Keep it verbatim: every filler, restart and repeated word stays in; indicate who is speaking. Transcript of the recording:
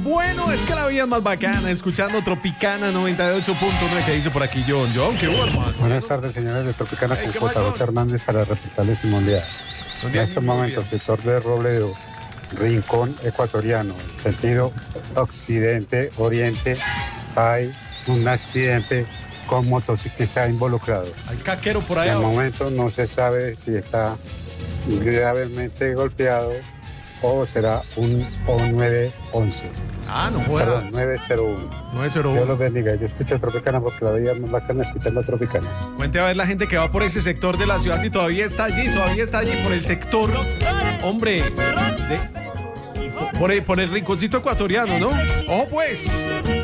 Speaker 1: Bueno, es que la vida es más bacana, escuchando Tropicana noventa y ocho punto nueve, que dice por aquí John. John, qué bueno, hermano.
Speaker 2: Buenas tardes, señores de Tropicana,
Speaker 1: Hey,
Speaker 2: con
Speaker 1: ¿qué
Speaker 2: J
Speaker 1: pasó?
Speaker 2: J Hernández para reportarles inmunidad.
Speaker 1: Buen
Speaker 2: En
Speaker 1: día,
Speaker 2: estos
Speaker 1: buen
Speaker 2: momentos,
Speaker 1: día.
Speaker 2: sector de Robledo, Rincón Ecuatoriano, sentido occidente-oriente, hay un accidente con motociclista involucrado.
Speaker 1: Hay caquero por
Speaker 2: En
Speaker 1: allá.
Speaker 2: el momento no se sabe si está gravemente golpeado o será un O nueve once.
Speaker 1: Ah, no
Speaker 2: Perdón,
Speaker 1: jodas.
Speaker 2: nueve cero uno.
Speaker 1: nueve cero
Speaker 2: Dios
Speaker 1: uno.
Speaker 2: los bendiga. Yo escucho Tropicana porque la vida es más bacana escuchando Tropicana.
Speaker 1: Cuente a ver la gente que va por ese sector de la ciudad si todavía está allí, todavía está allí por el sector, hombre, de- por, el, por el rinconcito ecuatoriano, ¿no? Ojo pues.